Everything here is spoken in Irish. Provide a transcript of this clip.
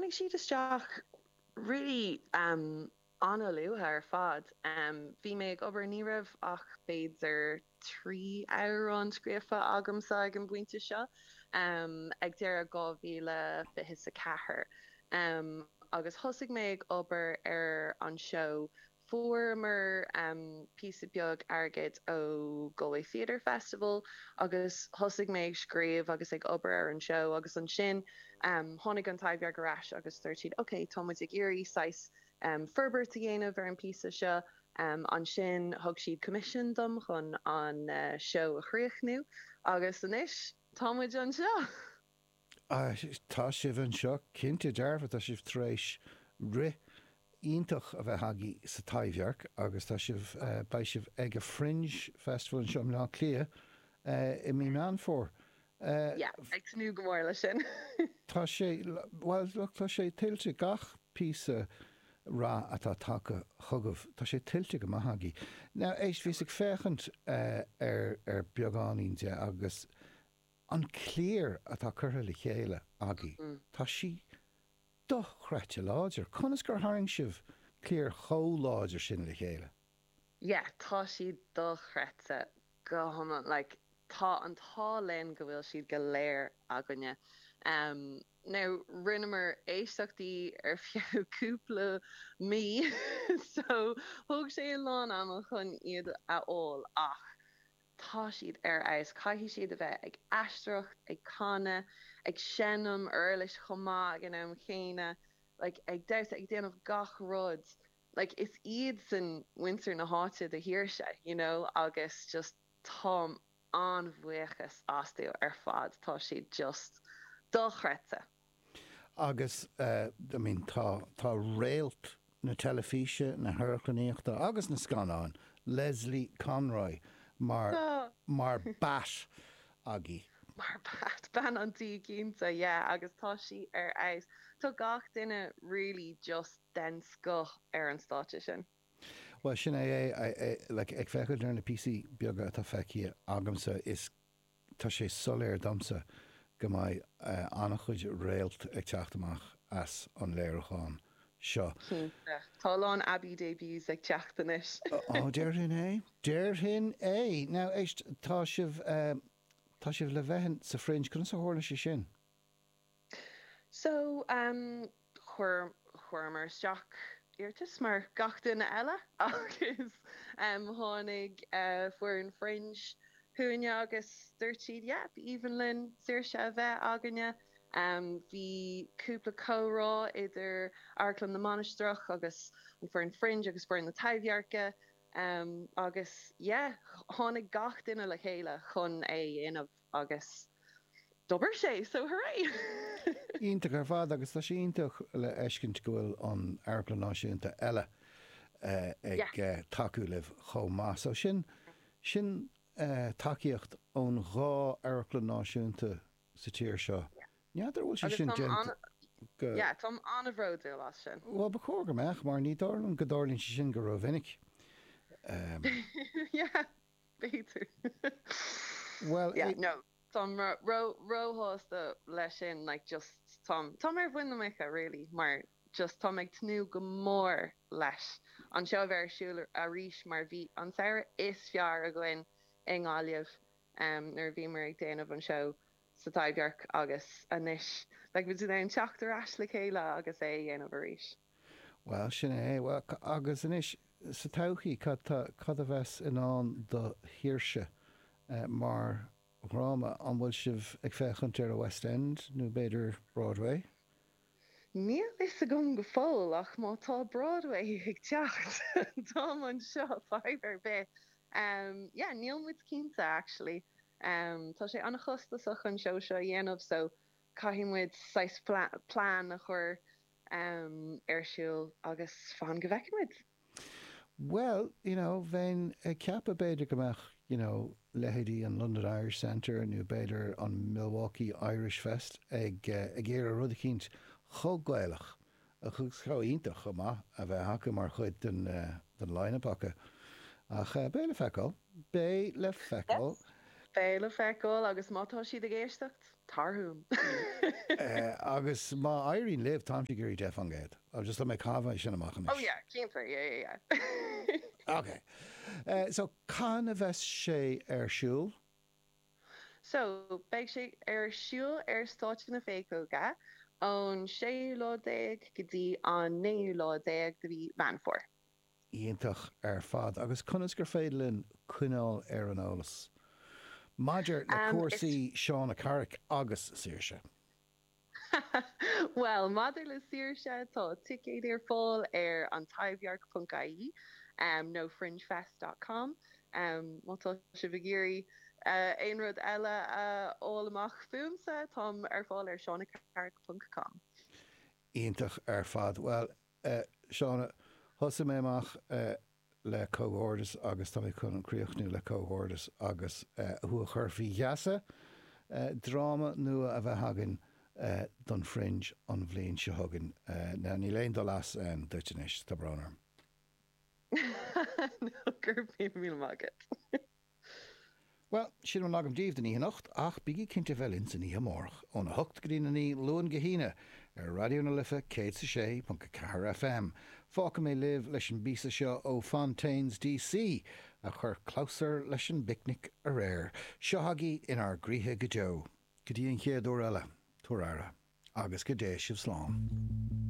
Táimid siad isteach really anna luútha ar fad. Bhí mé ag obair ní raibh ach féidir 3 euro an scríofa agamsa ag an buinte seo ag dear 2024. Agus thosig mé ag obair ar an show former piece beag airgid ó Galway Theatre Festival agus thosig mé ag scríomh agus ag obair ar an show agus an sin tháinig an taibhhear go rais agus tuirtíad okay támuid ag iarraí sais Ferbert a dhéanamh ar an písa seo an sin thug siad commission dom chun an show a chríochnú agus inis támuid an seo. Tá sibh an seo cinnte dearbh tá sibh tréis ri ítach a bheith hagaí sa taibhhearc agus tá sibh ba sibh ag a Fringe Festival an seo ná clia I mí meán fór. Ag snú go mór lei sin. Tá sé tá sé tiltte gach písa rá atá take thugah tá sé tiltte go maithagaí. Ná éis bhí ag féchant ar beagáínte agus an cléir atá curtha le chéile agaí. Tá si do chreite láidir. Conas gur haing sibh cléir choláidir sin le chéile. Tá si do chreite go hama tá an tálen go bhfuil siad go léir aganne. Now rinnemer éisteachtaí ar fiúpla mí so thug sé lán am chun iad aáil ach tá siad ar eis caithí siad a bheith ag aistrucht ag canna ag senam earlis chomá ag an chéine ag deis ag déanamh gach rud is iad san winter na háte de hiirse agus just tá anmhuichas asú ar fad tá siad just dulchrete. Agus tá réalt na telefíe na hurchaníochta agus na scanán Leslie Conroy mar bat agé. Mar bat ban antí cínta agus tá si ar eis. Tá gach duine really just den scoth ar an státe sin. Well sin ag feiceil ar na PC beaga tá feici agamsa is tá sé soléir damsa go mbeidh annach chuid réalt ag teachtamach as an léireáin seo. Táláin Abbey debuts ag teachtanis. Déirhin é? Déirhin é. Now éist tá sibh le bheithin sa Fringe chun sa hála sé sin. So chuir mar isteach irtas mar gach duine eile agus tháinig fuair an Fringe thuaine agus dúirtíad Evelyn saoirse a bheith aganne. Bhí cúpla córá idir Airclan na Monastrach agus an fuair an Fringe agus fuair na taibhhearca agus tháinig gach duine le chéile chun é inmh agus dobar sé so hooray. Ítach ar fad agus tá ítach le eiscint go bhfuil an Airclan náisiúnta eile ag takeú libh chomá. So sin takeíocht ón dhá Airclan náisiúnta sa tír seo. Neadidir bhfuil sé sin Tom anna bhródú lá sin. Well ba chóga meach mar ní darlan go darlín sé sin go raibh vinnic. Béidir. Well no. Tom róhásta leis sin just Tom ar bhaine mecha really mar just Tom ag tnú go mór leis an seo bhar siúlar a ríis mar bhí an saoire is fear a gin ingáliamh nar bhí mar ag déanamh an seo sa taibhhearc agus anis bhí tú an teachtar as le chéile agus é dhéanamh a ríis. Well sin é agus anis sa todhchaí cad a bheits in an do hiirse mar Ráma an bhfuil sibh ag féchant ar a West End nó beidir Broadway? Níl is a gom go fóil ach má tá Broadway ag teacht tá an seo fáibar bit. Níl muid cínta actually. Tá sé anna chustasach an seo seo dhéanamh so caithimid 6 plán a chur airsiúil agus fan go bhheicimid. Well, bhein ceapa beidir gomeach, lehéidí an London Irish Centre nó beidir an Milwaukee Irish Fest ag éar a rud cínt chogáilech a chug ítach chumá a bheith hacha mar chuid den line-up acha. Ach bé le feicáil féile feicáil agus mátá siad a géistecht tarthúm. Agus má éiríonn libh táimtí gurí def an géad. I'll just let my cava sin amach. Oh yeah, cínta, yeah. Okay. So can a bheith sé siúl? So, beag sé siúl stáit na féicóga ón 6 láideag go dtí an 9 láideag de bhí Vanfor. Íontach fad agus conas gur féidirlinn cuineáil an ólas. Maidir na cuasaí Seán Carrick agus Saoirse. Well, maidir le Saoirse tá ticket ar fáil an taibhearc.ie nó fringefest.com mátá se bhgéirí ein rud eile ólamach fumsa tám ar fáil ar seannacarrick.com. Íontach fad. Well, Seánna, thosa mé amach le cóhordas agus tá mé chun an críochnú le cóhordas agus thua churfií gheasa dráma nua a bheith hagan don fringe an bhliain se hagan. Na ní léon do las an duitinis tá branar. No, gur bí mí mágad. Well, sin an agam díomh den í nacht ach bigí cinnte bhelinn san í amórch ón a hocht grína ní luan gehíine radio na lifa cé.4 FM. Fáca mé liv leis an bísa seo ó Fontaines DC a chur closar leis an picnic a réir. Seo hagaí inar gríthe go deo. Go dtí an chéadú eile, tuaire agus go dé sibh slán.